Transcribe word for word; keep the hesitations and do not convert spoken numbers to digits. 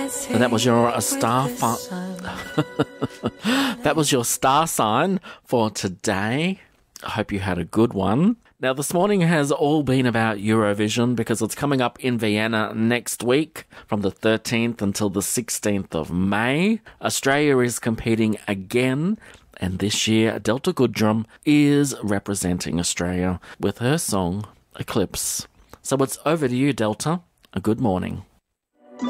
That was your uh, star fi- That was your star sign for today. I hope you had a good one. Now, this morning has all been about Eurovision because it's coming up in Vienna next week from the thirteenth until the sixteenth of May. Australia is competing again, and this year Delta Goodrum is representing Australia with her song Eclipse. So it's over to you, Delta. A good morning.